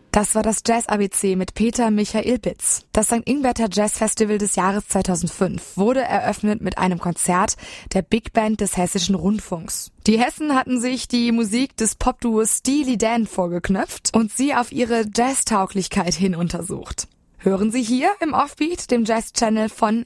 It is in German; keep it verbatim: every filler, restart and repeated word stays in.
Das war das Jazz-A B C mit Peter Michael Bitz. Das Sankt Ingbert Jazz Festival des Jahres zweitausendfünf wurde eröffnet mit einem Konzert der Big Band des Hessischen Rundfunks. Die Hessen hatten sich die Musik des Popduos Steely Dan vorgeknöpft und sie auf ihre Jazztauglichkeit hin untersucht. Hören Sie hier im Offbeat, dem Jazz-Channel von